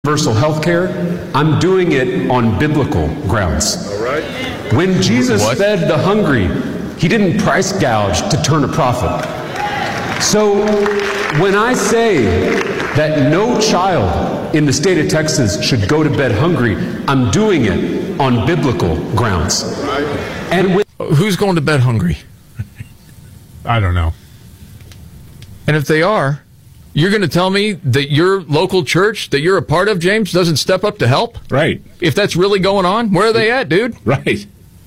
universal health care, I'm doing it on biblical grounds. All right. When Jesus fed the hungry, he didn't price gouge to turn a profit. So when I say that no child in the state of Texas should go to bed hungry, I'm doing it on biblical grounds. Right. And who's going to bed hungry? I don't know. And if they are, you're going to tell me that your local church that you're a part of, James, doesn't step up to help? Right. If that's really going on, where are they at, dude? Right.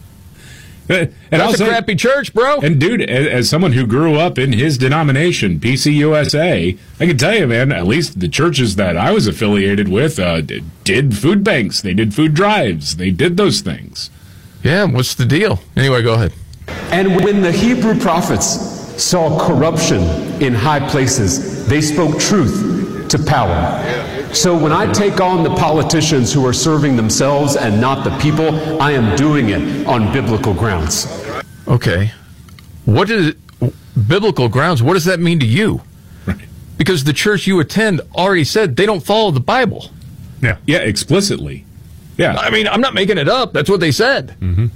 And that's a crappy church, bro. And, dude, as someone who grew up in his denomination, PCUSA, I can tell you, man, at least the churches that I was affiliated with did food banks. They did food drives. They did those things. Yeah, what's the deal? Anyway, go ahead. And when the Hebrew prophets saw corruption in high places, they spoke truth to power. So when I take on the politicians who are serving themselves and not the people, I am doing it on biblical grounds. Okay. What is biblical grounds? What does that mean to you? Right. Because the church you attend already said they don't follow the Bible. Yeah. Yeah, explicitly. Yeah. I mean, I'm not making it up. That's what they said. Mm-hmm.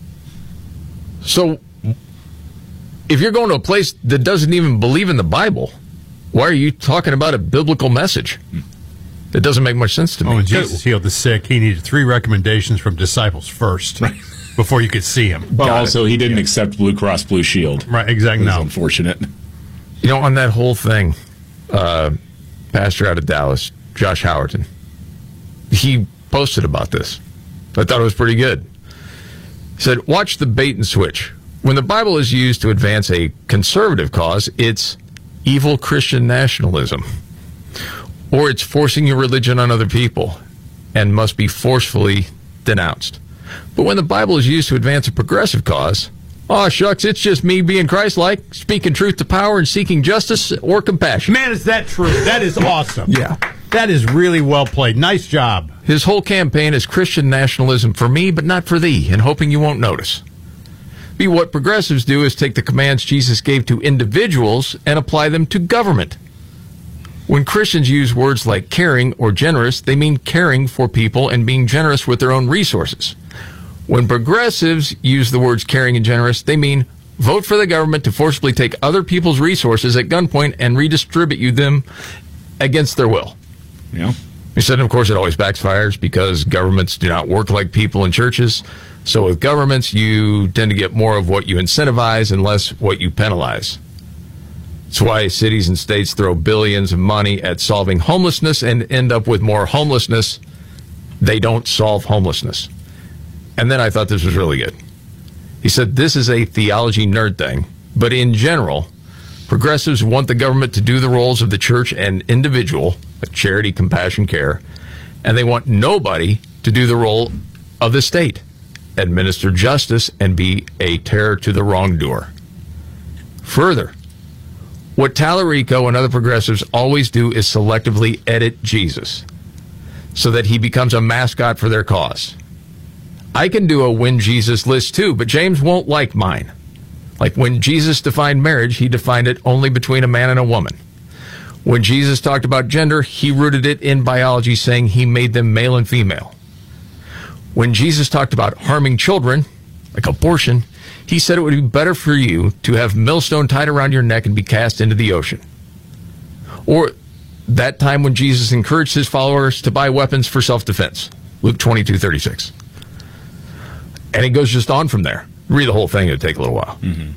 So if you're going to a place that doesn't even believe in the Bible, why are you talking about a biblical message? It doesn't make much sense to me. Oh, when Jesus healed the sick, he needed 3 recommendations from disciples first before you could see him. Well, also, he didn't accept Blue Cross Blue Shield. Right, exactly. It's no. unfortunate. You know, on that whole thing, pastor out of Dallas, Josh Howerton, he posted about this. I thought it was pretty good. He said, watch the bait and switch. When the Bible is used to advance a conservative cause, it's evil Christian nationalism. Or it's forcing your religion on other people and must be forcefully denounced. But when the Bible is used to advance a progressive cause, oh, shucks, it's just me being Christ-like, speaking truth to power and seeking justice or compassion. Man, is that true? That is awesome. Yeah. That is really well played. Nice job. His whole campaign is Christian nationalism for me, but not for thee, and hoping you won't notice. What progressives do is take the commands Jesus gave to individuals and apply them to government. When Christians use words like caring or generous, they mean caring for people and being generous with their own resources. When progressives use the words caring and generous, they mean vote for the government to forcibly take other people's resources at gunpoint and redistribute them against their will. Yeah. He said, of course, it always backfires because governments do not work like people in churches. So with governments, you tend to get more of what you incentivize and less what you penalize. That's why cities and states throw billions of money at solving homelessness and end up with more homelessness. They don't solve homelessness. And then I thought this was really good. He said, this is a theology nerd thing, but in general, progressives want the government to do the roles of the church and individual, like charity, compassion, care, and they want nobody to do the role of the state, administer justice, and be a terror to the wrongdoer. Further, what Tallarico and other progressives always do is selectively edit Jesus so that he becomes a mascot for their cause. I can do a When Jesus list too, but James won't like mine. Like when Jesus defined marriage, he defined it only between a man and a woman. When Jesus talked about gender, he rooted it in biology, saying he made them male and female. When Jesus talked about harming children, like abortion, he said it would be better for you to have millstone tied around your neck and be cast into the ocean. Or that time when Jesus encouraged his followers to buy weapons for self-defense, Luke 22:36. And it goes just on from there. Read the whole thing, it would take a little while. Mm-hmm.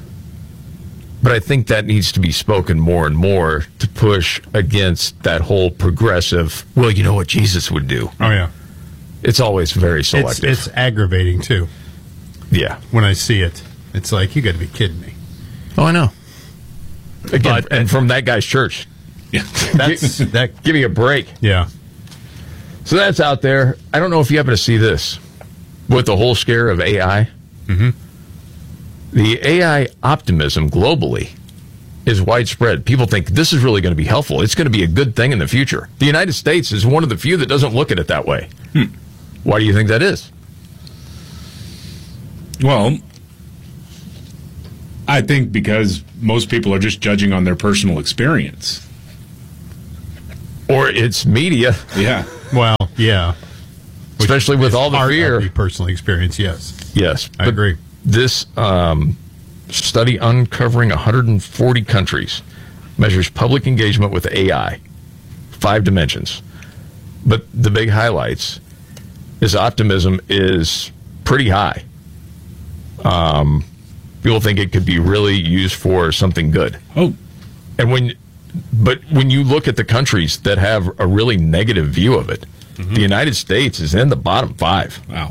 But I think that needs to be spoken more and more to push against that whole progressive, well, you know what Jesus would do. Oh, yeah. It's always very selective. It's aggravating, too. Yeah. When I see it, it's like, you got to be kidding me. Oh, I know. Again, and from that guy's church. Yeah. Give me a break. Yeah. So that's out there. I don't know if you happen to see this with the whole scare of AI. Mm-hmm. The AI optimism globally is widespread. People think this is really going to be helpful. It's going to be a good thing in the future. The United States is one of the few that doesn't look at it that way. Why do you think that is? Well, I think because most people are just judging on their personal experience. Or it's media. Yeah. Well, yeah. Especially with all the part fear. of the personal experience, yes. Yes. I agree. This study uncovering 140 countries measures public engagement with AI, 5 dimensions. But the big highlights is optimism is pretty high. People think it could be really used for something good. Oh, And when you look at the countries that have a really negative view of it, the United States is in the bottom 5. wow.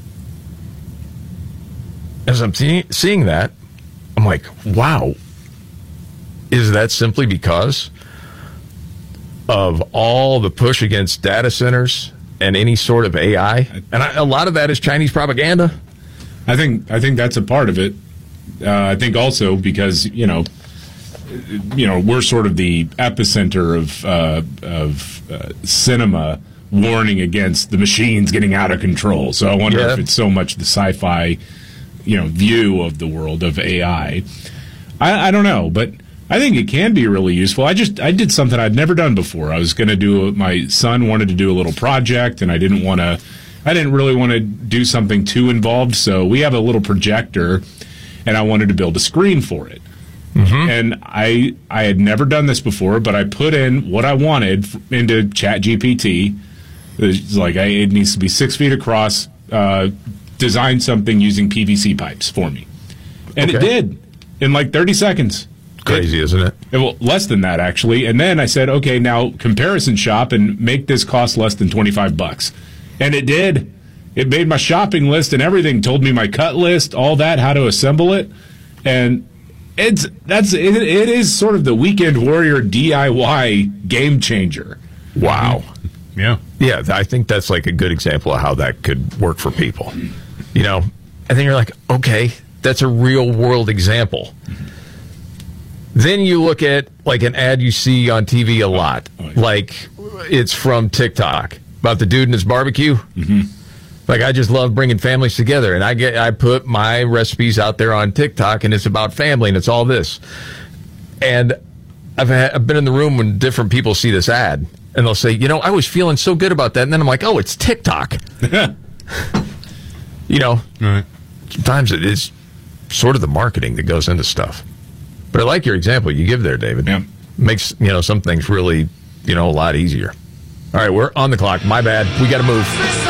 As I'm seeing that, I'm like, wow. Is that simply because of all the push against data centers and any sort of AI? And a lot of that is Chinese propaganda. I think that's a part of it. I think also because we're sort of the epicenter of cinema warning against the machines getting out of control. So I wonder if it's so much the sci-fi, view of the world of AI. I don't know, but I think it can be really useful. I did something I'd never done before. I was going to do. My son wanted to do a little project, and I didn't really want to do something too involved. So we have a little projector, and I wanted to build a screen for it. Mm-hmm. And I had never done this before, but I put in what I wanted into ChatGPT. It's like it needs to be 6 feet across. Design something using PVC pipes for me, and it did in like 30 seconds. Crazy, isn't it? Well, less than that actually. And then I said, okay, now comparison shop and make this cost less than $25, and it did. It made my shopping list and everything. Told me my cut list, all that, how to assemble it, and it is sort of the weekend warrior DIY game changer. Wow. Yeah. Yeah, I think that's like a good example of how that could work for people. And then you're like, okay, that's a real world example. Then you look at like an ad you see on TV a lot, like it's from TikTok about the dude and his barbecue. Mm-hmm. Like, I just love bringing families together, and I put my recipes out there on TikTok, and it's about family, and it's all this. And I've been in the room when different people see this ad, and they'll say, I was feeling so good about that, and then I'm like, oh, it's TikTok. Right. Sometimes it is sort of the marketing that goes into stuff. But I like your example you give there, David. Yeah. Makes, some things really, a lot easier. All right, we're on the clock. My bad. We got to move.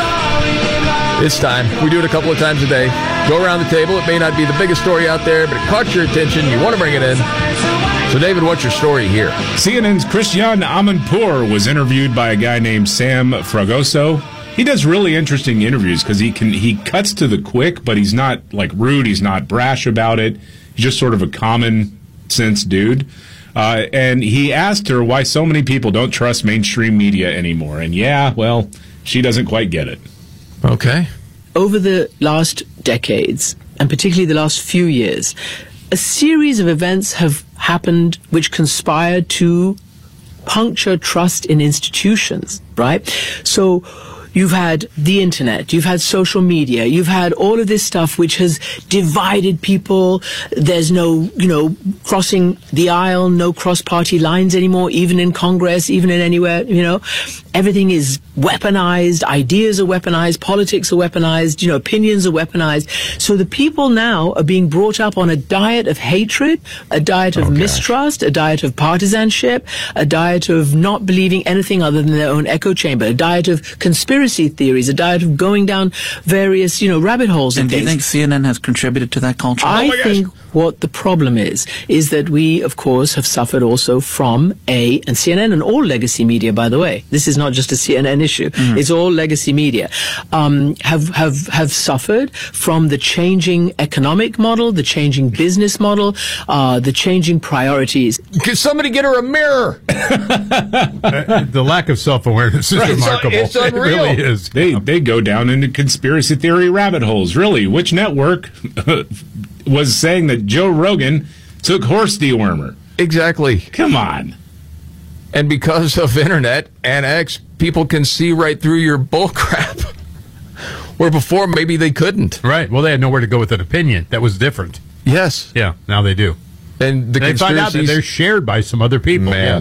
It's time. We do it a couple of times a day. Go around the table. It may not be the biggest story out there, but it caught your attention. You want to bring it in. So, David, what's your story here? CNN's Christian Amanpour was interviewed by a guy named Sam Fragoso. He does really interesting interviews because he cuts to the quick, but he's not like rude. He's not brash about it. He's just sort of a common sense dude. And he asked her why so many people don't trust mainstream media anymore. And she doesn't quite get it. Okay. Over the last decades, and particularly the last few years, a series of events have happened which conspired to puncture trust in institutions, right? So you've had the internet, you've had social media, you've had all of this stuff which has divided people. There's no, crossing the aisle, no cross-party lines anymore, even in Congress, even in anywhere, Everything is weaponized, ideas are weaponized, politics are weaponized, opinions are weaponized. So the people now are being brought up on a diet of hatred, a diet of mistrust, a diet of partisanship, a diet of not believing anything other than their own echo chamber, a diet of conspiracy theories, a diet of going down various, rabbit holes and do you think CNN has contributed to that culture? I think what the problem is that we, of course, have suffered also from and CNN and all legacy media, by the way. This is not just a CNN issue. Mm-hmm. It's all legacy media. Have suffered from the changing economic model, the changing business model, the changing priorities. Can somebody get her a mirror? The lack of self-awareness is remarkable. It's unreal. It really is. They go down into conspiracy theory rabbit holes. Really, which network was saying that Joe Rogan took horse dewormer? Exactly. Come on. And because of internet and X, people can see right through your bullcrap. Where before, maybe they couldn't. Right. Well, they had nowhere to go with an opinion. That was different. Yes. Yeah, now they do. And they find out that they're shared by some other people. Man. Yes.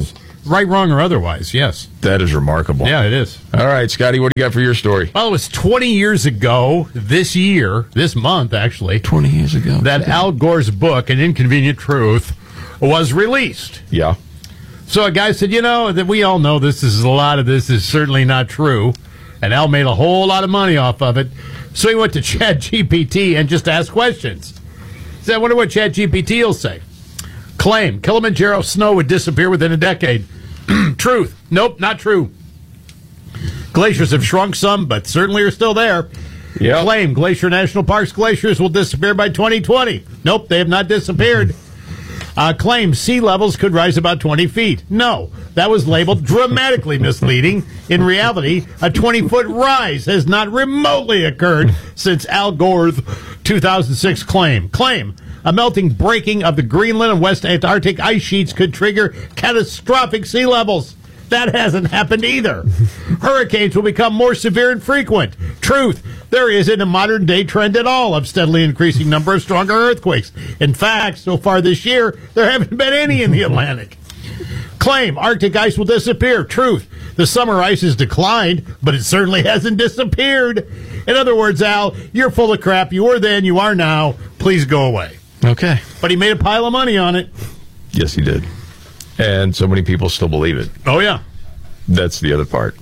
Right, wrong, or otherwise, yes. That is remarkable. Yeah, it is. All right, Scotty, what do you got for your story? Well, it was 20 years ago this month, actually. 20 years ago. That Al Gore's book, An Inconvenient Truth, was released. Yeah. So a guy said, that we all know a lot of this is certainly not true. And Al made a whole lot of money off of it. So he went to ChatGPT and just asked questions. He said, I wonder what ChatGPT will say. Claim, Kilimanjaro snow would disappear within a decade. Truth. Nope, not true. Glaciers have shrunk some, but certainly are still there. Yep. Claim, Glacier National Park's glaciers will disappear by 2020. Nope, they have not disappeared. Claim, sea levels could rise about 20 feet. No, that was labeled dramatically misleading. In reality, a 20-foot rise has not remotely occurred since Al Gore's 2006 claim. Claim, a melting breaking of the Greenland and West Antarctic ice sheets could trigger catastrophic sea levels. That hasn't happened either. Hurricanes will become more severe and frequent. Truth, there isn't a modern-day trend at all of steadily increasing number of stronger earthquakes. In fact, so far this year, there haven't been any in the Atlantic. Claim, Arctic ice will disappear. Truth, the summer ice has declined, but it certainly hasn't disappeared. In other words, Al, you're full of crap. You were then, you are now. Please go away. Okay. But he made a pile of money on it. Yes, he did. And so many people still believe it. Oh, yeah. That's the other part.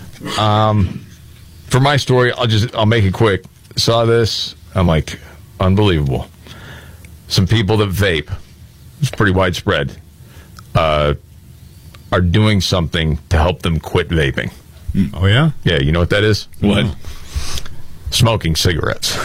For my story, I'll make it quick. Saw this, I'm like, unbelievable. Some people that vape, it's pretty widespread, are doing something to help them quit vaping. Oh, yeah? Yeah, you know what that is? What? Smoking cigarettes.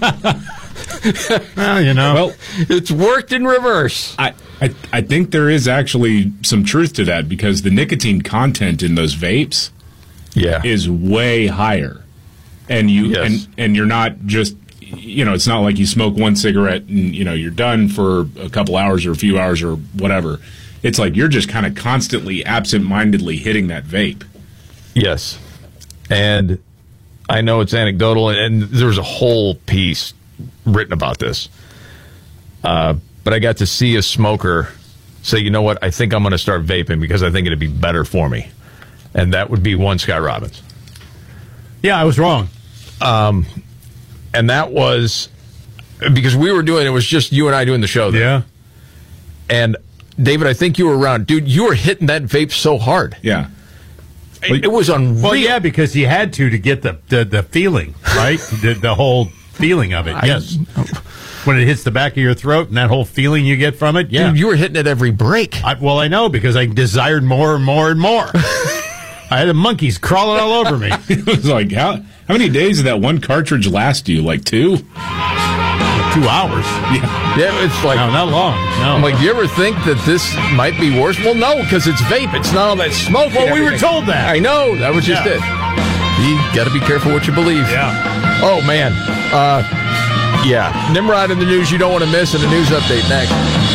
Well, it's worked in reverse. I think there is actually some truth to that because the nicotine content in those vapes is way higher. And and you're not just it's not like you smoke one cigarette and you're done for a couple hours or a few hours or whatever. It's like you're just kind of constantly absent-mindedly hitting that vape. Yes. And I know it's anecdotal and there's a whole piece written about this. But I got to see a smoker say, you know what, I think I'm going to start vaping because I think it'd be better for me. And that would be one Scott Robbins. Yeah, I was wrong. And that was because we were doing, it was just you and I doing the show there. Yeah. And David, I think you were around. Dude, you were hitting that vape so hard. Yeah. It was unreal. Well, yeah, because he had to get the feeling, right? the whole feeling of it, yes. When it hits the back of your throat and that whole feeling you get from it, yeah. Dude, you were hitting it every break. I know, because I desired more and more and more. I had the monkeys crawling all over me. It was like, how many days did that one cartridge last you? Like 2? 2 hours. Yeah, it's like... No, not long. No. I'm like, do you ever think that this might be worse? Well, no, because it's vape. It's not all that smoke. Well, we were told that. I know. That was just it. You got to be careful what you believe. Yeah. Oh, man. Nimrod in the news you don't want to miss, and a news update next.